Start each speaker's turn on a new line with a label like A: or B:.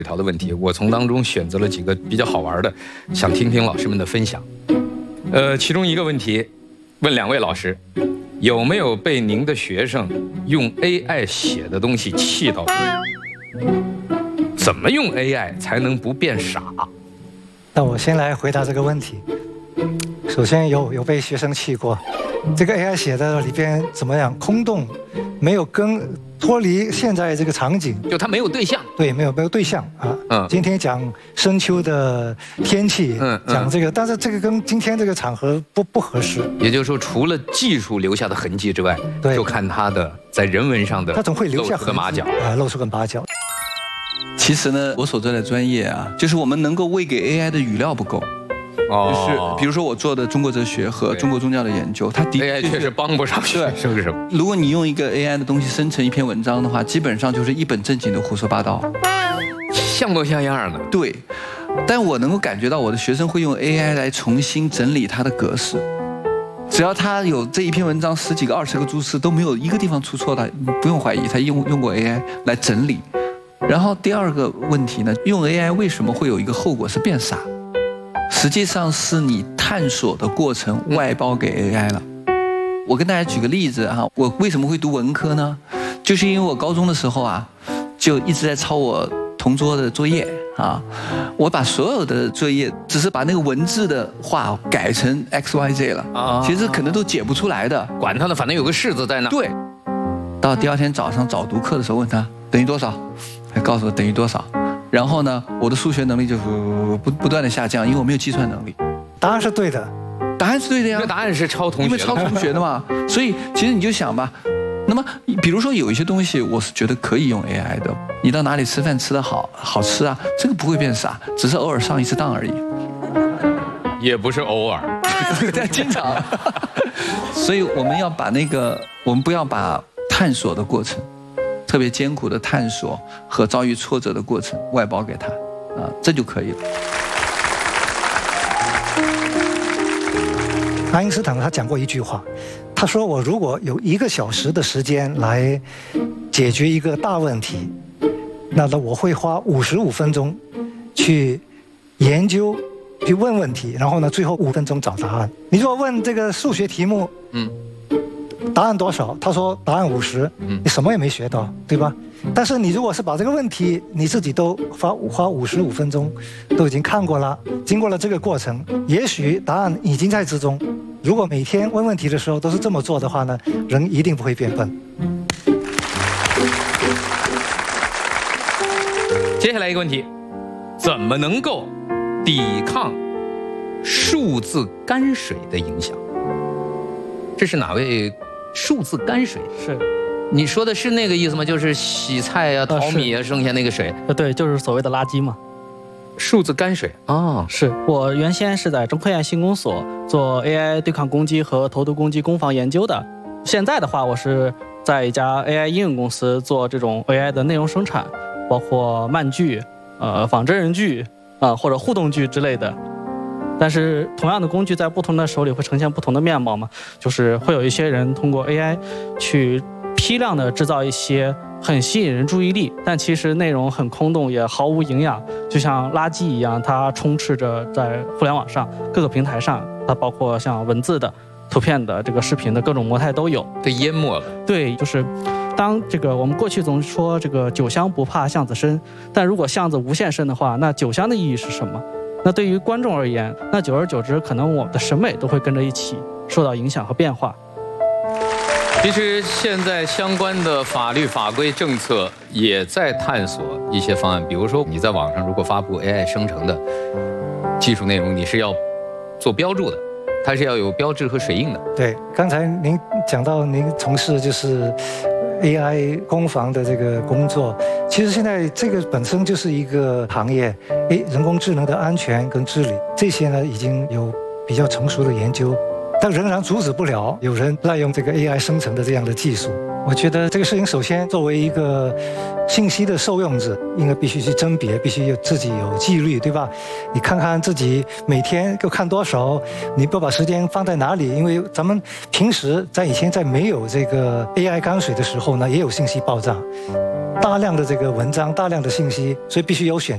A: 这条的问题，我从当中选择了几个比较好玩的，想听听老师们的分享。其中一个问题，问2位老师，有没有被您的学生用 AI 写的东西气到过？怎么用 AI 才能不变傻？
B: 那我先来回答这个问题。首先有被学生气过，这个 AI 写的里边怎么样？空洞，没有脱离现在这个场景，
A: 就它没有对象。
B: 对，没有对象啊。今天讲深秋的天气，讲这个，但是这个跟今天这个场合不合适。
A: 也就是说，除了技术留下的痕迹之外，就看它的在人文上的，
B: 它总会留下
A: 露出个马脚
B: 啊，露出个马脚。
C: 其实呢，我所在的专业啊，就是我们能够喂给 AI 的语料不够。就是比如说我做的中国哲学和中国宗教的研究，它的
A: 确确实帮不上学生什么。
C: 如果你用一个 AI 的东西生成一篇文章的话，基本上就是一本正经的胡说八道，
A: 像模像样的。
C: 对，但我能够感觉到我的学生会用 AI 来重新整理它的格式，只要他有这一篇文章10几个、20个注释都没有一个地方出错的，你不用怀疑他用过 AI 来整理。然后第二个问题呢，用 AI 为什么会有一个后果是变傻？实际上是你探索的过程外包给 AI 了。我跟大家举个例子哈，我为什么会读文科呢？就是因为我高中的时候啊，就一直在抄我同桌的作业啊，我把所有的作业只是把那个文字的话改成 XYZ 了啊，其实可能都解不出来的，
A: 管他呢，反正有个式子在那。
C: 对，到第2天早上早读课的时候问他等于多少，还告诉我等于多少。然后呢，我的数学能力就不断的下降，因为我没有计算能力。
B: 答案是对的，
C: 答案是对的呀。
A: 这答案是抄同学，
C: 因为抄同学的嘛。所以其实你就想吧，那么比如说有一些东西，我是觉得可以用 AI 的。你到哪里吃饭吃得好吃啊，这个不会变傻，只是偶尔上一次当而已。
A: 也不是偶尔，
C: 经常。所以我们要把我们不要把探索的过程。特别艰苦的探索和遭遇挫折的过程外包给他，这就可以了。
B: 爱因斯坦他讲过一句话，他说我如果有1个小时的时间来解决一个大问题，那我会花55分钟去研究、去问问题，然后呢，最后5分钟找答案。你如果问这个数学题目，答案多少？他说答案50，你什么也没学到，对吧？但是你如果是把这个问题你自己都花55分钟都已经看过了，经过了这个过程，也许答案已经在之中。如果每天问问题的时候都是这么做的话呢，人一定不会变笨。
A: 接下来一个问题，怎么能够抵抗数字泔水的影响？这是哪位？数字泔水
D: 是，
A: 你说的是那个意思吗？就是洗菜啊、淘米啊，剩下那个水。
D: 对，就是所谓的垃圾嘛。
A: 数字泔水啊，
D: 是我原先是在中科院信工所做 AI 对抗攻击和投毒攻击攻防研究的。现在的话，我是在一家 AI 应用公司做这种 AI 的内容生产，包括慢剧、仿真人剧或者互动剧之类的。但是同样的工具在不同的手里会呈现不同的面貌嘛，就是会有一些人通过 AI 去批量的制造一些很吸引人注意力，但其实内容很空洞，也毫无营养，就像垃圾一样，它充斥着在互联网上各个平台上，它包括像文字的、图片的、这个视频的各种模态都有，
A: 被淹没了。
D: 对，就是当这个我们过去总说这个酒香不怕巷子深，但如果巷子无限深的话，那酒香的意义是什么？那对于观众而言，那久而久之，可能我们的审美都会跟着一起受到影响和变化。
A: 其实现在相关的法律法规政策也在探索一些方案，比如说你在网上如果发布 AI 生成的技术内容，你是要做标注的，它是要有标志和水印的。
B: 对，刚才您讲到您从事就是AI 攻防的这个工作，其实现在这个本身就是一个行业，人工智能的安全跟治理这些呢已经有比较成熟的研究，但仍然阻止不了有人滥用这个 AI 生成的这样的技术。我觉得这个事情首先作为一个信息的受用者，应该必须去甄别，必须自己有纪律，对吧？你看看自己每天要看多少，你不把时间放在哪里？因为咱们平时以前在没有这个 AI 泔水的时候呢，也有信息爆炸，大量的这个文章，大量的信息，所以必须有选